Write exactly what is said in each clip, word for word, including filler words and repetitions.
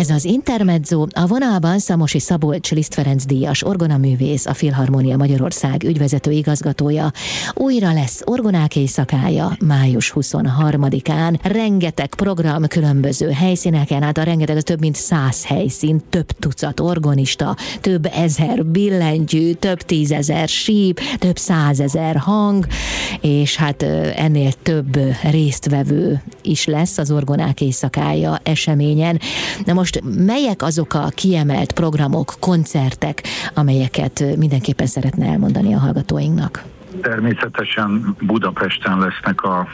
Ez az Intermezzo, a vonalban Szamosi Szabolcs Liszt Ferenc díjas orgonaművész, a Filharmónia Magyarország ügyvezető igazgatója. Újra lesz orgonák éjszakája május huszonharmadikán. Rengeteg program különböző helyszíneken, hát a rengeteg, az több mint száz helyszín, több tucat orgonista, több ezer billentyű, több tízezer síp, több százezer hang, és hát ennél több résztvevő is lesz az orgonák éjszakája eseményen. Na most melyek azok a kiemelt programok, koncertek, amelyeket mindenképpen szeretne elmondani a hallgatóinknak? Természetesen Budapesten lesznek a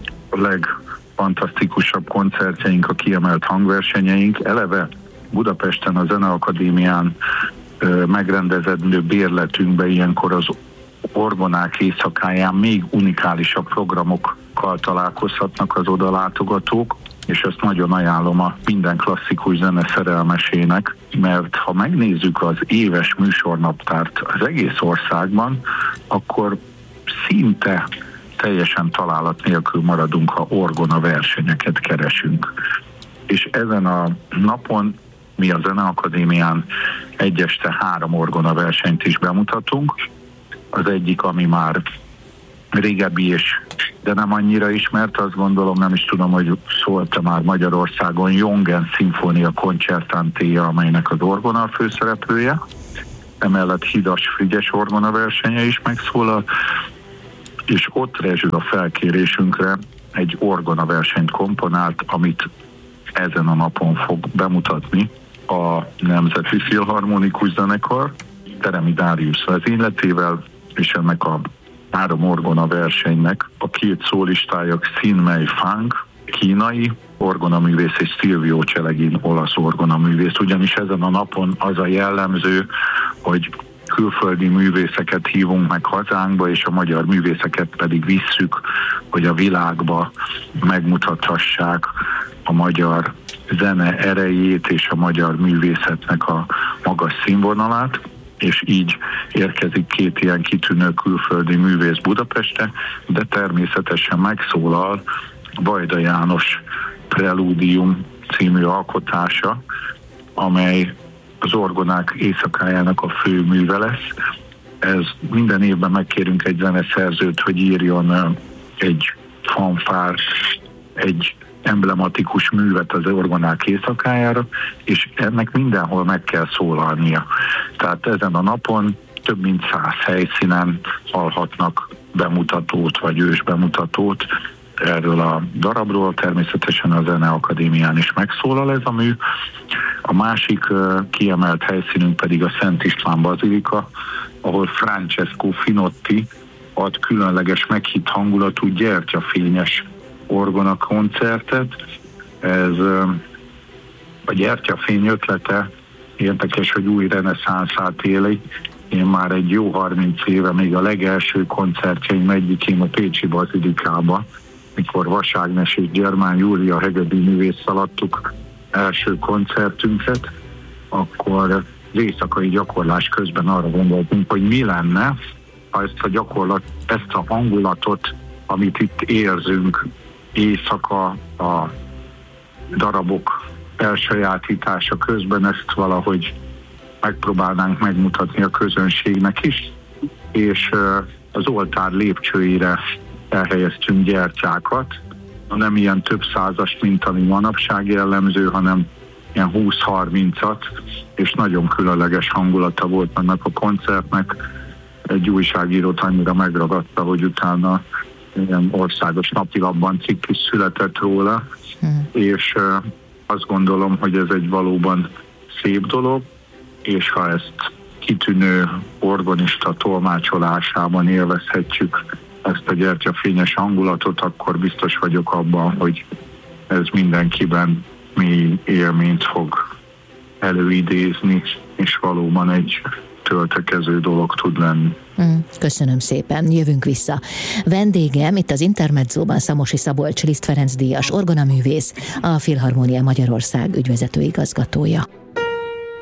legfantasztikusabb koncertjeink, a kiemelt hangversenyeink. Eleve Budapesten a Zeneakadémián megrendezendő bérletünkbe ilyenkor az orgonák éjszakáján még unikálisabb programokkal találkozhatnak az odalátogatók, és ezt nagyon ajánlom a minden klasszikus zene szerelmesének, mert ha megnézzük az éves műsornaptárt az egész országban, akkor szinte teljesen találat nélkül maradunk, ha orgona versenyeket keresünk. És ezen a napon mi a Zeneakadémián egy este három orgona versenyt is bemutatunk. Az egyik, ami már régebbi és de nem annyira ismert, azt gondolom, nem is tudom, hogy szólt már Magyarországon, Jongen Szimfónia Concertantéja, amelynek az orgona a főszereplője. Emellett Hidas Frigyes orgona versenye is megszólal, és ott Rezső a felkérésünkre egy orgona versenyt komponált, amit ezen a napon fog bemutatni a Nemzeti Filharmonikus Zenekar Teremi Dáriusz vezényletével, és ennek a három orgona versenynek a két szólistája Xin Mei Fang, kínai orgonaművész, és Silvio Celegin, olasz orgonaművész, ugyanis ezen a napon az a jellemző, hogy külföldi művészeket hívunk meg hazánkba, és a magyar művészeket pedig visszük, hogy a világba megmutathassák a magyar zene erejét és a magyar művészetnek a magas színvonalát, és így érkezik két ilyen kitűnő külföldi művész Budapestre, de természetesen megszólal Vajda János Prelúdium című alkotása, amely az orgonák éjszakájának a fő műve lesz. Ez minden évben megkérünk egy zeneszerzőt, hogy írjon egy fanfár, egy emblematikus művet az orgonák éjszakájára, és ennek mindenhol meg kell szólalnia. Tehát ezen a napon több mint száz helyszínen hallhatnak bemutatót, vagy ősbemutatót erről a darabról, természetesen a Zeneakadémián is megszólal ez a mű. A másik uh, kiemelt helyszínünk pedig a Szent István Bazilika, ahol Francesco Finotti ad különleges meghitt hangulatú gyertyafényes orgona koncertet. Ez a gyertyafény ötlete érdekes, hogy új reneszánszát éli. Én már egy jó harminc éve, még a legelső koncertjeim egyikén a Pécsi Bazilikába, mikor Vas Ágnes és Gyermán Júlia hegedű művésszel adtuk első koncertünket, akkor az éjszakai gyakorlás közben arra gondoltunk, hogy mi lenne, ha ezt a gyakorlat, ezt a hangulatot, amit itt érzünk éjszaka a darabok elsajátítása közben, ezt valahogy megpróbálnánk megmutatni a közönségnek is, és az oltár lépcsőire elhelyeztünk gyertyákat, nem ilyen több százas, mint ami manapság jellemző, hanem ilyen húsz-harmincat, és nagyon különleges hangulata volt ennek a koncertnek. Egy újságírót annyira megragadta, hogy utána ilyen országos napilapban cikk is született róla, hmm. és uh, azt gondolom, hogy ez egy valóban szép dolog, és ha ezt kitűnő orgonista tolmácsolásában élvezhetjük ezt a gyertyafényes hangulatot, akkor biztos vagyok abban, hogy ez mindenkiben mély élményt fog előidézni, és valóban egy töltekező dolog tud lenni. Köszönöm szépen, jövünk vissza. Vendégem itt az Intermezzóban Szamosi Szabolcs Liszt Ferenc díjas orgonaművész, a Filharmónia Magyarország ügyvezető igazgatója.